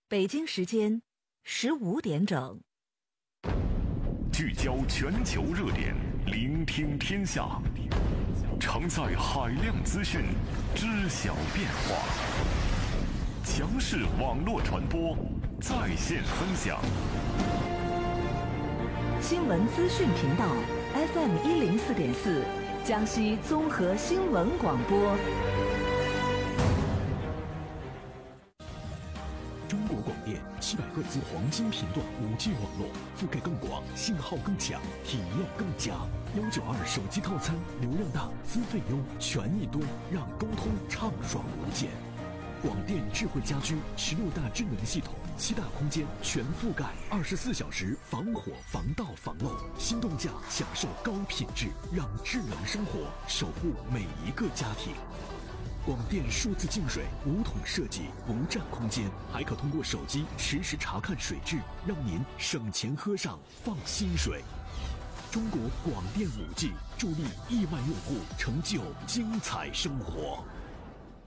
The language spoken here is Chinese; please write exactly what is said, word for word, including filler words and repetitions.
北京时间十五点整。 聚焦全球热点，聆听天下，承载海量资讯，知晓变化。强势网络传播，在线分享。 新闻资讯频道 F M 一零四点四，江西综合新闻广播。 中国广电七百赫兹黄金频段五 G 网络，覆盖更广，信号更强，体验更佳。幺九二手机套餐，流量大，资费优，权益多，让沟通畅爽无间。广电智慧家居十六大智能系统，七大空间全覆盖，二十四小时防火、防盗、防漏。心动价享受高品质，让智能生活守护每一个家庭。广电数字净水无桶设计，不占空间，还可通过手机实时查看水质，让您省钱喝上放心水。中国广电五 G 助力亿万用户成就精彩生活。